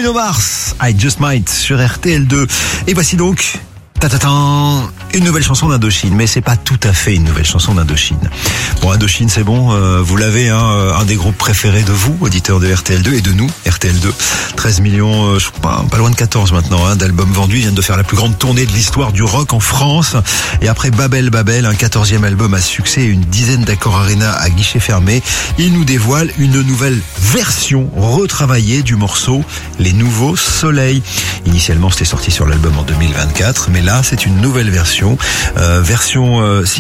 Bruno Mars, I Just Might sur RTL2. Et voici donc une nouvelle chanson d'Indochine, mais c'est pas tout à fait une nouvelle chanson d'Indochine. Bon, Indochine, c'est bon, vous l'avez, un des groupes préférés de vous, auditeurs de RTL2 et de nous, RTL2. 13 millions, je crois, pas loin de 14 maintenant, d'albums vendus. Ils viennent de faire la plus grande tournée de l'histoire du rock en France. Et après Babel, un 14e album à succès et une dizaine d'accords Arena à guichet fermé, ils nous dévoilent une nouvelle version retravaillée du morceau Les Nouveaux Soleils. Initialement, c'était sorti sur l'album en 2024, mais là, c'est une nouvelle version,